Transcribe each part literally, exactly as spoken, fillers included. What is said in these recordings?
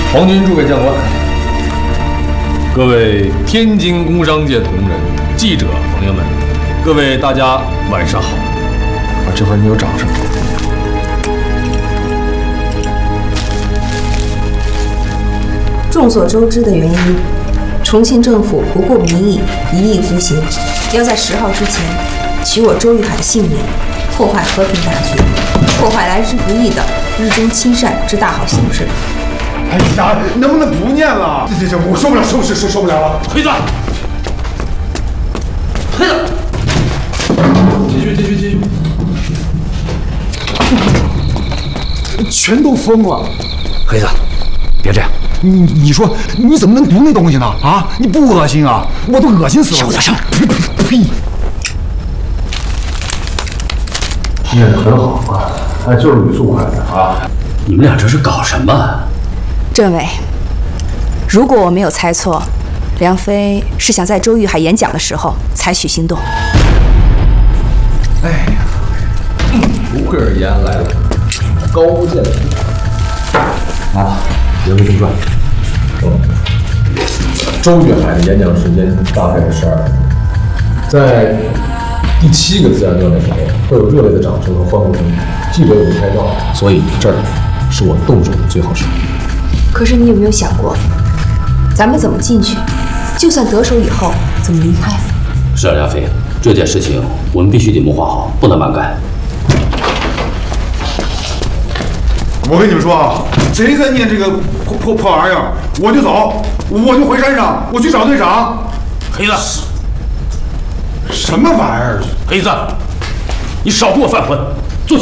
皇军诸位将官，各位天津工商界同仁、记者朋友们，各位大家晚上好。啊，这会儿你有掌声。 众所周知的原因，重庆政府不顾民意，一意孤行，要在十号之前取我周玉海的性命，破坏和平大局，破坏来之不易的一中亲善之大好形势。 哎呀，能不能不念了？这这这，我受不了，受受受受不了了！ 黑子，黑子，继续继续继续。 全都疯了！ 黑子，别这样。 你你说你怎么能读那东西呢？啊，你不恶心啊？我都恶心死了！ 小点声！ 呸呸呸！ 念得很好啊，哎，就是语速快点啊！ 你们俩这是搞什么？ 政委，如果我没有猜错，梁飞是想在周玉海演讲的时候采取行动。 哎呀，不愧是延安来了，高见远啊！ 言归正传，嗯，周玉海的演讲时间大概是十二分钟，在第七个自然段的时候，会有热烈的掌声和欢呼声，记者有拍照，所以这儿是我动手的最好时机。 可是你有没有想过，咱们怎么进去？就算得手以后，怎么离开？ 是啊，梁飞，这件事情我们必须得谋划好，不能蛮干。 我跟你们说啊，谁再念这个破破破玩意儿，我就走，我就回山上，我去找队长。 黑子， 什么玩意儿？ 黑子，你少给我犯浑，坐下。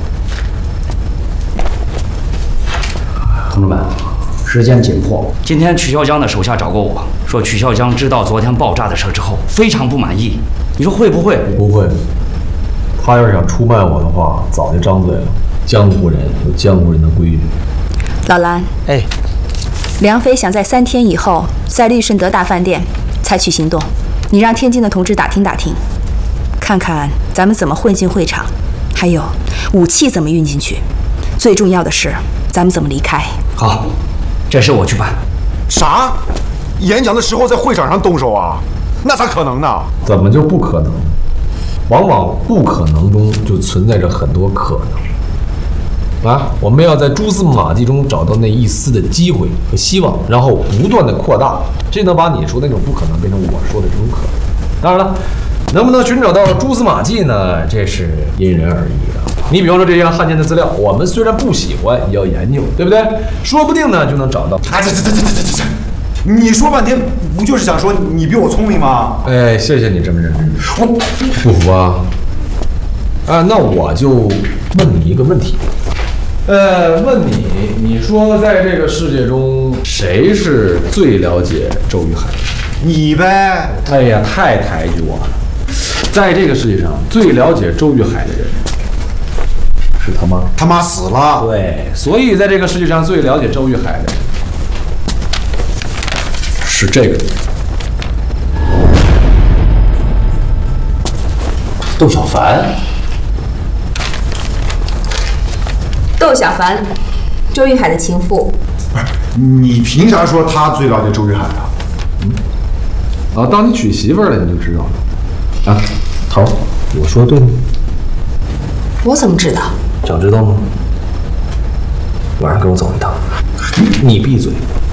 同志们，时间紧迫，今天曲孝江的手下找过我，说曲孝江知道昨天爆炸的事之后，非常不满意。你说会不会？ 不会。他要是想出卖我的话，早就张嘴了。 江湖人有江湖人的规矩。 老蓝， 哎， 梁飞想在三天以后在利顺德大饭店采取行动，你让天津的同志打听打听，看看咱们怎么混进会场，还有武器怎么运进去，最重要的是咱们怎么离开。 好，这事我去办。 啥？演讲的时候在会场上动手啊？那咋可能呢？ 怎么就不可能？往往不可能中就存在着很多可能。 啊，我们要在蛛丝马迹中找到那一丝的机会和希望，然后不断的扩大，这能把你说的那种不可能变成我说的这种可能。当然了，能不能寻找到蛛丝马迹呢？这是因人而异的。你比方说这些汉奸的资料，我们虽然不喜欢，也要研究，对不对？说不定呢就能找到。 哎，这这这这这这这，你说半天不就是想说你比我聪明吗？ 哎，谢谢你这么认真。我不服啊！啊，那我就问你一个问题。 呃，问你，你说在这个世界中，谁是最了解周玉海的？ 你呗。 哎呀，太抬举我了。在这个世界上，最了解周玉海的人是他妈。 他妈死了。 对，所以在这个世界上最了解周玉海的人是这个人。 窦小凡。 窦小凡，周玉海的情妇。 不是，你凭啥说他最了解周玉海啊？ 嗯，啊，当你娶媳妇儿了，你就知道了。啊，头，我说对吗？ 我怎么知道？ 想知道吗？晚上跟我走一趟。你闭嘴。